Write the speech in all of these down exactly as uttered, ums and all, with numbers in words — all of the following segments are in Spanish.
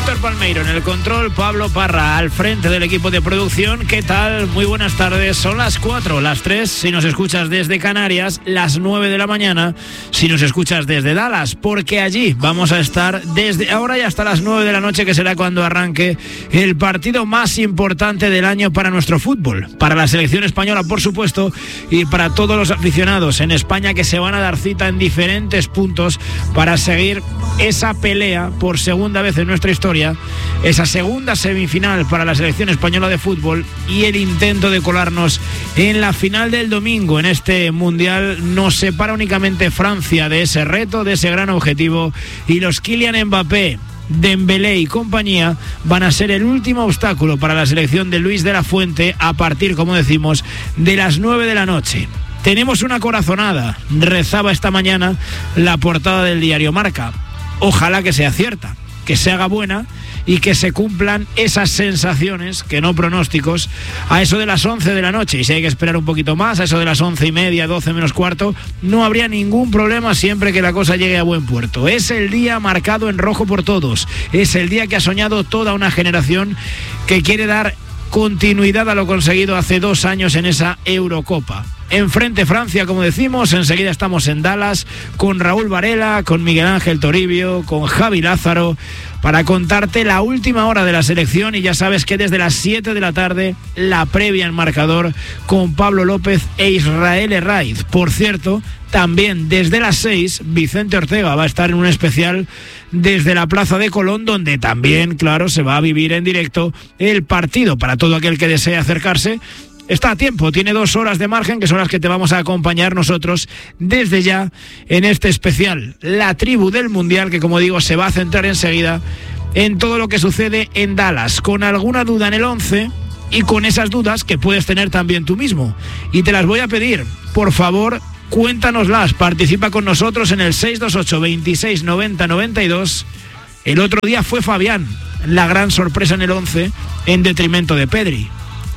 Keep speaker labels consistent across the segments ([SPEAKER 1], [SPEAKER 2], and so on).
[SPEAKER 1] Víctor Palmeiro en el control, Pablo Parra al frente del equipo de producción. ¿Qué tal? Muy buenas tardes. Son las cuatro, las tres si nos escuchas desde Canarias, las nueve de la mañana si nos escuchas desde Dallas, porque allí vamos a estar desde ahora y hasta las nueve de la noche, que será cuando arranque el partido más importante del año para nuestro fútbol, para la selección española, por supuesto, y para todos los aficionados en España que se van a dar cita en diferentes puntos para seguir esa pelea por segunda vez en nuestra historia, esa segunda semifinal para la selección española de fútbol y el intento de colarnos en la final del domingo en este mundial. Nos separa únicamente Francia de ese reto, de ese gran objetivo, y los Kylian Mbappé, Dembélé y compañía van a ser el último obstáculo para la selección de Luis de la Fuente a partir, como decimos, de las nueve de la noche. Tenemos una corazonada, rezaba esta mañana la portada del diario Marca. Ojalá que sea cierta, que se haga buena y que se cumplan esas sensaciones, que no pronósticos, a eso de las once de la noche. Y si hay que esperar un poquito más, a eso de las once y media, doce menos cuarto, no habría ningún problema siempre que la cosa llegue a buen puerto. Es el día marcado en rojo por todos. Es el día que ha soñado toda una generación que quiere dar continuidad a lo conseguido hace dos años en esa Eurocopa. Enfrente Francia, como decimos, enseguida estamos en Dallas con Raúl Varela, con Miguel Ángel Toribio, con Javi Lázaro, para contarte la última hora de la selección. Y ya sabes que desde las siete de la tarde, la previa en marcador con Pablo López e Israel Herraiz. Por cierto, también desde las seis, Vicente Ortega va a estar en un especial desde la Plaza de Colón, donde también, claro, se va a vivir en directo el partido para todo aquel que desee acercarse. Está a tiempo, tiene dos horas de margen, que son las que te vamos a acompañar nosotros desde ya en este especial, la tribu del Mundial, que, como digo, se va a centrar enseguida en todo lo que sucede en Dallas, con alguna duda en el once y con esas dudas que puedes tener también tú mismo. Y te las voy a pedir, por favor, cuéntanoslas, participa con nosotros en el seis dos ocho, veintiséis, noventa, noventa y dos. El otro día fue Fabián la gran sorpresa en el once en detrimento de Pedri.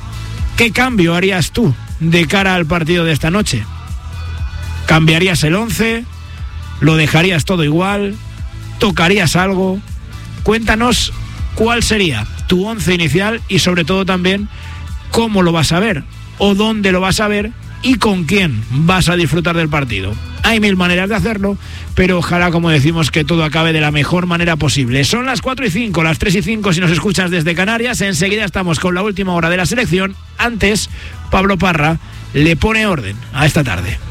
[SPEAKER 1] ¿Qué cambio harías tú de cara al partido de esta noche? ¿Cambiarías el once? ¿Lo dejarías todo igual? ¿Tocarías algo? Cuéntanos cuál sería tu once inicial y, sobre todo, también cómo lo vas a ver o dónde lo vas a ver y con quién vas a disfrutar del partido. Hay mil maneras de hacerlo, pero ojalá, como decimos, que todo acabe de la mejor manera posible. Son las cuatro y cinco, las tres y cinco si nos escuchas desde Canarias. Enseguida estamos con la última hora de la selección. Antes, Pablo Parra le pone orden a esta tarde.